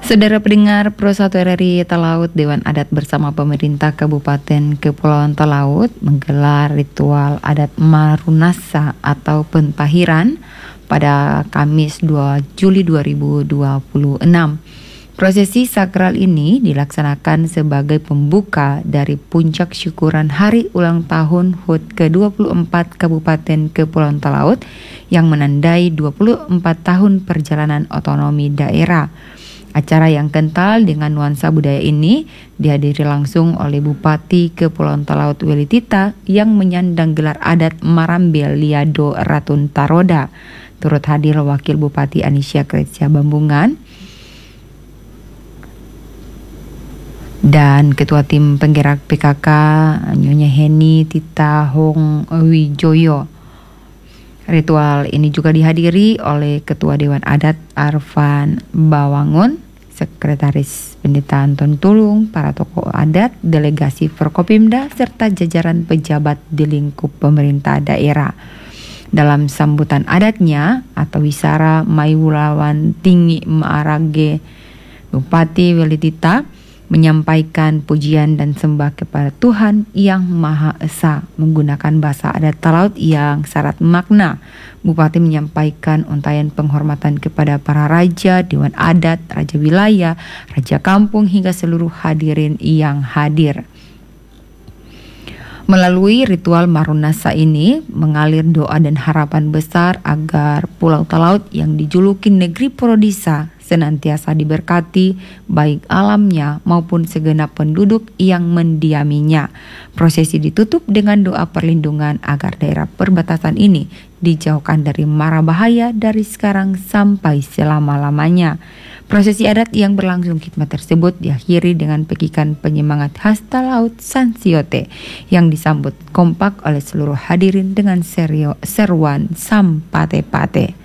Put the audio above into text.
Saudara pendengar, Pro 1 RRI Talaut, Dewan Adat bersama pemerintah Kabupaten Kepulauan Talaut menggelar ritual adat Marunasa atau pentahiran pada Kamis 2 Juli 2026. Prosesi sakral ini dilaksanakan sebagai pembuka dari puncak syukuran hari ulang tahun HUT ke-24 Kabupaten Kepulauan Talaut yang menandai 24 tahun perjalanan otonomi daerah. Acara yang kental dengan nuansa budaya ini dihadiri langsung oleh Bupati Kepulauan Talaut Weli Tita yang menyandang gelar adat Marambel Liado Ratun Taroda. Turut hadir Wakil Bupati Anisya Kretsia Bambungan dan Ketua Tim Penggerak PKK Nyonya Heni Tita Hong Wijoyo. Ritual ini juga dihadiri oleh Ketua Dewan Adat Arfan Bawangun, Sekretaris Pendeta Anton Tulung, para tokoh adat, delegasi Forkopimda, serta jajaran pejabat di lingkup pemerintah daerah. Dalam sambutan adatnya atau wisara Maiwulawan Tinggi Maarage, Bupati Weli Tita menyampaikan pujian dan sembah kepada Tuhan Yang Maha Esa menggunakan bahasa adat Talaut yang syarat makna. Bupati menyampaikan untayan penghormatan kepada para raja, dewan adat, raja wilayah, raja kampung hingga seluruh hadirin yang hadir. Melalui ritual Marunasa ini mengalir doa dan harapan besar agar Pulau Talaut yang dijuluki negeri Prodisa senantiasa diberkati baik alamnya maupun segenap penduduk yang mendiaminya. Prosesi ditutup dengan doa perlindungan agar daerah perbatasan ini dijauhkan dari mara bahaya dari sekarang sampai selama-lamanya. Prosesi adat yang berlangsung khidmat tersebut diakhiri dengan pekikan penyemangat khas Talaut Sansiote yang disambut kompak oleh seluruh hadirin dengan seruan Sampate-pate.